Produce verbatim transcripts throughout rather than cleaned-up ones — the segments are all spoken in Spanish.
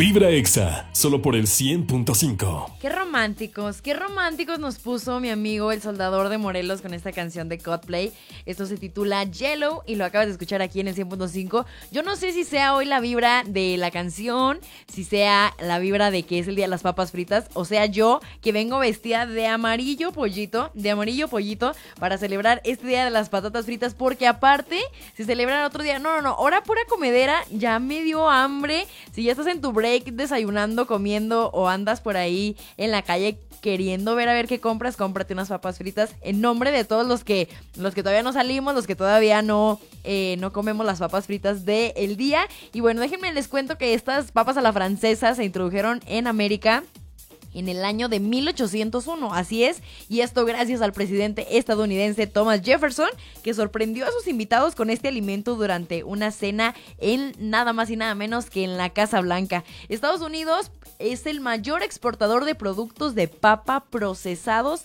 Vibra Exa, solo por el cien punto cinco. Qué románticos, qué románticos nos puso mi amigo el Soldador de Morelos con esta canción de Coldplay. Esto se titula Yellow y lo acabas de escuchar aquí en el cien punto cinco. Yo no sé si sea hoy la vibra de la canción, si sea la vibra de que es el día de las papas fritas, o sea yo que vengo vestida de amarillo pollito, de amarillo pollito para celebrar este día de las patatas fritas, porque aparte se celebra otro día. No, no, no, hora pura comedera, ya me dio hambre. Si ya estás en tu break desayunando, comiendo o andas por ahí en la calle queriendo ver a ver qué compras, cómprate unas papas fritas en nombre de todos los que los que todavía no salimos, los que todavía no eh, no comemos las papas fritas del día. Y bueno, déjenme les cuento que estas papas a la francesa se introdujeron en América en el año de mil ochocientos uno, así es, y esto gracias al presidente estadounidense Thomas Jefferson, que sorprendió a sus invitados con este alimento durante una cena en nada más y nada menos que en la Casa Blanca. Estados Unidos es el mayor exportador de productos de papa procesados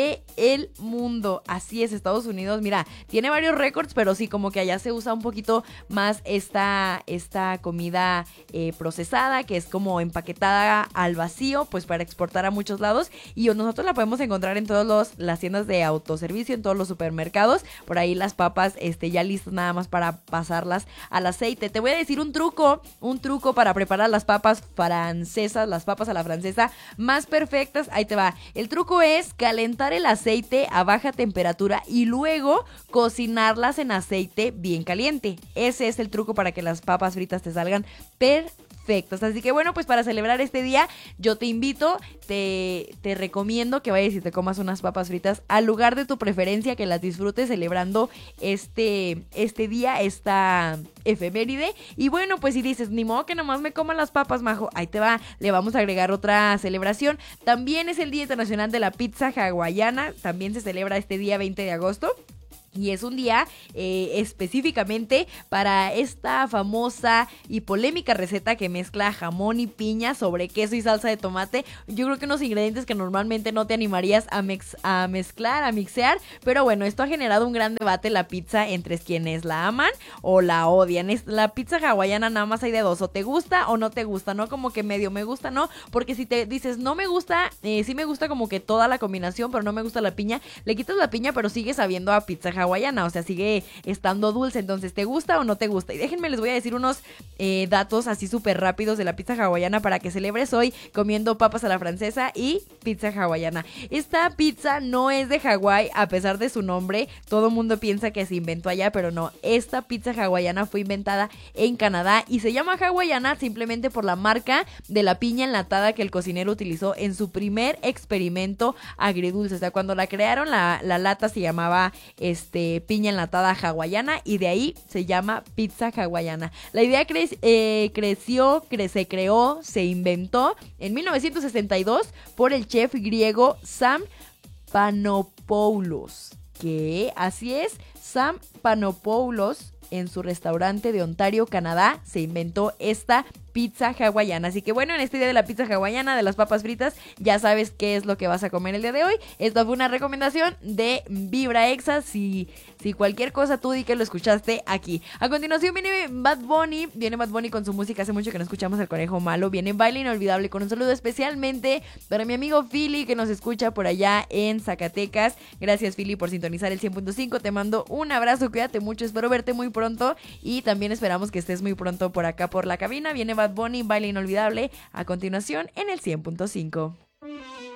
del mundo, así es, Estados Unidos, mira, tiene varios récords, pero sí, como que allá se usa un poquito más esta, esta comida eh, procesada, que es como empaquetada al vacío, pues para exportar a muchos lados, y nosotros la podemos encontrar en todas las tiendas de autoservicio, en todos los supermercados, por ahí las papas este, ya listas nada más para pasarlas al aceite. Te voy a decir un truco, un truco para preparar las papas francesas, las papas a la francesa más perfectas, ahí te va. El truco es calentar el aceite a baja temperatura y luego cocinarlas en aceite bien caliente. Ese es el truco para que las papas fritas te salgan perfectas. Perfectos. Así que bueno, pues para celebrar este día yo te invito, te, te recomiendo que vayas y te comas unas papas fritas al lugar de tu preferencia, que las disfrutes celebrando este, este día, esta efeméride. Y bueno, pues si dices, ni modo que nomás me coman las papas, majo, ahí te va, le vamos a agregar otra celebración. También es el Día Internacional de la Pizza Hawaiana, también se celebra este día veinte de agosto. Y es un día eh, específicamente para esta famosa y polémica receta que mezcla jamón y piña sobre queso y salsa de tomate. Yo creo que unos ingredientes que normalmente no te animarías a, mex- a mezclar, a mixear. Pero bueno, esto ha generado un gran debate en la pizza entre quienes la aman o la odian. Es, la pizza hawaiana nada más hay de dos, o te gusta o no te gusta, ¿no? Como que medio me gusta, ¿no? Porque si te dices no me gusta, eh, sí me gusta como que toda la combinación, pero no me gusta la piña, le quitas la piña pero sigue sabiendo a pizza hawaiana. hawaiana, o sea, sigue estando dulce. Entonces, ¿te gusta o no te gusta? Y déjenme, les voy a decir unos eh, datos así súper rápidos de la pizza hawaiana para que celebres hoy comiendo papas a la francesa y pizza hawaiana. Esta pizza no es de Hawái, a pesar de su nombre. Todo mundo piensa que se inventó allá, pero no. Esta pizza hawaiana fue inventada en Canadá y se llama hawaiana simplemente por la marca de la piña enlatada que el cocinero utilizó en su primer experimento agridulce. O sea, cuando la crearon, la, la lata se llamaba este piña enlatada hawaiana y de ahí se llama pizza hawaiana. La idea cre- eh, creció, cre- se creó, se inventó en mil novecientos sesenta y dos por el chef griego Sam Panopoulos. Que así es, Sam Panopoulos en su restaurante de Ontario, Canadá, se inventó esta pizza hawaiana. Así que bueno, en este día de la pizza hawaiana, de las papas fritas, ya sabes qué es lo que vas a comer el día de hoy. Esta fue una recomendación de Vibra Exa. Si, si cualquier cosa tú di que lo escuchaste aquí. A continuación viene Bad Bunny. Viene Bad Bunny con su música. Hace mucho que no escuchamos El Conejo Malo. Viene Baile Inolvidable con un saludo especialmente para mi amigo Philly, que nos escucha por allá en Zacatecas. Gracias, Philly, por sintonizar el cien punto cinco. Te mando un abrazo, cuídate mucho. Espero verte muy pronto y también esperamos que estés muy pronto por acá por la cabina. Viene Bad Bunny, Baile Inolvidable, a continuación en el cien punto cinco.